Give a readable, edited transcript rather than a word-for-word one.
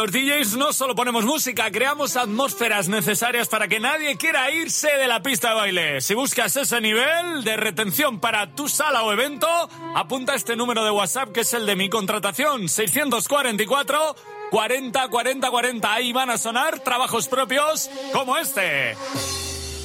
los DJs no solo ponemos música, creamos atmósferas necesarias para que nadie quiera irse de la pista de baile. Si buscas ese nivel de retención para tu sala o evento, apunta este número de WhatsApp que es el de mi contratación, 644 40 40 40. Ahí van a sonar trabajos propios como este.